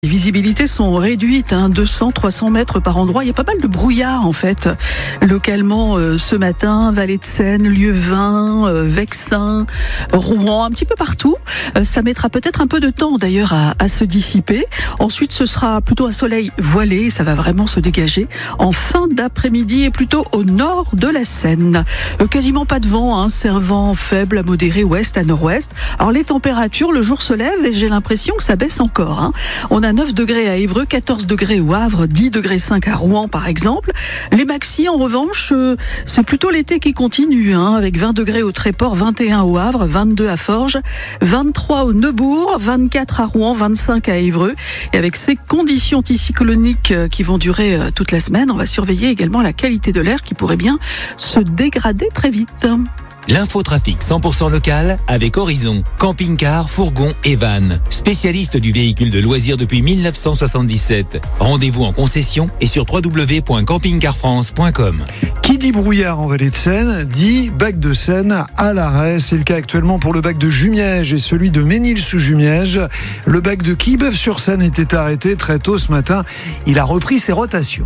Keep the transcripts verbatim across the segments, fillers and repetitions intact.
Les visibilités sont réduites, hein, deux cents, trois cents mètres par endroit. Il y a pas mal de brouillard en fait. Localement euh, ce matin, Vallée de Seine, Lieuvin, euh, Vexin, Rouen, un petit peu partout. Euh, ça mettra peut-être un peu de temps d'ailleurs à, à se dissiper. Ensuite, ce sera plutôt un soleil voilé. Ça va vraiment se dégager en fin d'après-midi et plutôt au nord de la Seine. Euh, quasiment pas de vent, hein, c'est un vent faible à modéré ouest à nord-ouest. Alors les températures, le jour se lève et j'ai l'impression que ça baisse encore. Hein. On a neuf degrés à Évreux, quatorze degrés au Havre, dix degrés cinq à Rouen par exemple. Les maxis en revanche, euh, c'est plutôt l'été qui continue, hein, avec vingt degrés au Tréport, vingt et un au Havre, vingt-deux à Forges, vingt-trois au Neubourg, vingt-quatre à Rouen, vingt-cinq à Évreux. Et avec ces conditions anticycloniques euh, qui vont durer euh, toute la semaine, on va surveiller également la qualité de l'air qui pourrait bien se dégrader très vite. L'infotrafic cent pour cent local avec Horizon, camping-car, fourgon et van. Spécialiste du véhicule de loisirs depuis mille neuf cent soixante-dix-sept. Rendez-vous en concession et sur w w w point camping car france point com. Qui dit brouillard en Vallée de Seine, dit bac de Seine à l'arrêt. C'est le cas actuellement pour le bac de Jumièges et celui de Ménil-sous-Jumièges. Le bac de Quillebeuf-sur-Seine était arrêté très tôt ce matin. Il a repris ses rotations.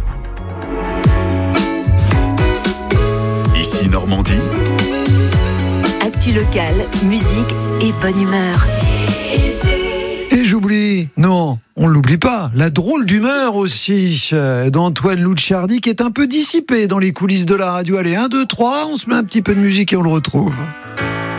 Ici Normandie. Actu locale, musique et bonne humeur. Et j'oublie, non, on l'oublie pas, la drôle d'humeur aussi d'Antoine Louchardi qui est un peu dissipé dans les coulisses de la radio. Allez, un, deux, trois, on se met un petit peu de musique et on le retrouve.